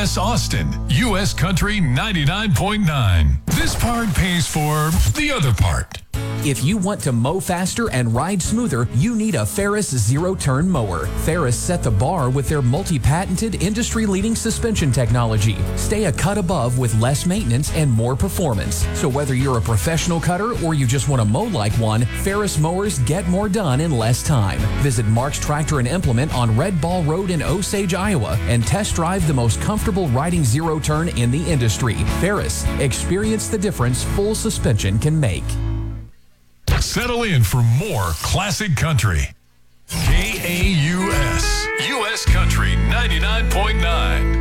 U.S. Austin, U.S. Country 99.9. This part pays for the other part. If you want to mow faster and ride smoother, you need a Ferris zero-turn mower. Ferris set the bar with their multi-patented, industry-leading suspension technology. Stay a cut above with less maintenance and more performance. So whether you're a professional cutter or you just want to mow like one, Ferris mowers get more done in less time. Visit Mark's Tractor and Implement on Red Ball Road in Osage, Iowa, and test drive the most comfortable riding zero-turn in the industry. Ferris, experience the difference full suspension can make. Settle in for more classic country. KAUS, U.S. Country 99.9.